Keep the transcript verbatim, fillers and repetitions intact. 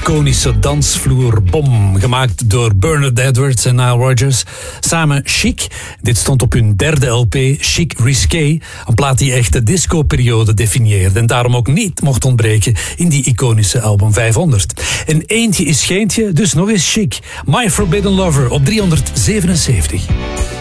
iconische dansvloerbom, gemaakt door Bernard Edwards en Nile Rodgers. Samen Chic. Dit stond op hun derde L P, Chic Risqué. Een plaat die echt de disco-periode definieerde en daarom ook niet mocht ontbreken in die iconische album vijfhonderd. En eentje is geentje, dus nog eens Chic. My Forbidden Lover op driehonderdzevenenzeventig.